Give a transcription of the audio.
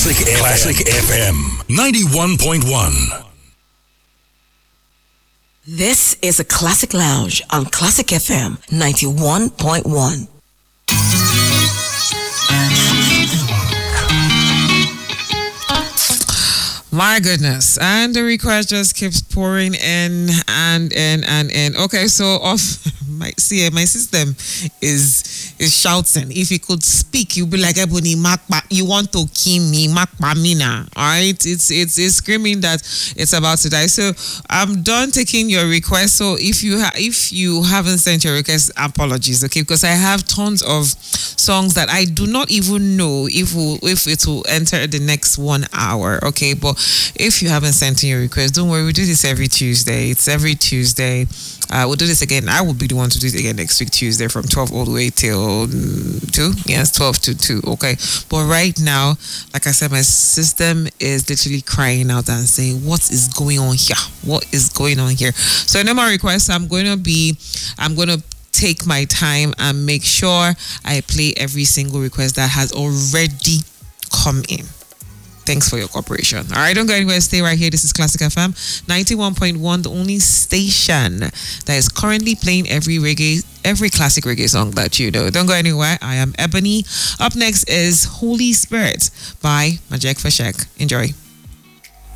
Classic FM 91.1. This is a Classic Lounge on Classic FM 91.1. My goodness. And the request just keeps pouring in and in. Okay, so off my system is shouting. If you could speak, you'd be like, Ebony, you want to kill me, Mina. Alright? It's screaming that it's about to die. So I'm done taking your request. So if you haven't sent your request, apologies, okay? Because I have tons of songs that I do not even know if it will enter the next 1 hour, okay? But if you haven't sent in your request, don't worry, we do this every Tuesday. It's every Tuesday. We'll do this again. I will be the one to do it again next week, Tuesday, from 12 all the way till 2. Yes, 12 to 2, okay? But right now, like I said, my system is literally crying out and saying, what is going on here? What is going on here? So no more requests. I'm going to take my time and make sure I play every single request that has already come in. Thanks for your cooperation. All right, don't go anywhere. Stay right here. This is Classic FM 91.1, the only station that is currently playing every classic reggae song that you know. Don't go anywhere. I am Ebony. Up next is Holy Spirit by Majek Fashek. Enjoy.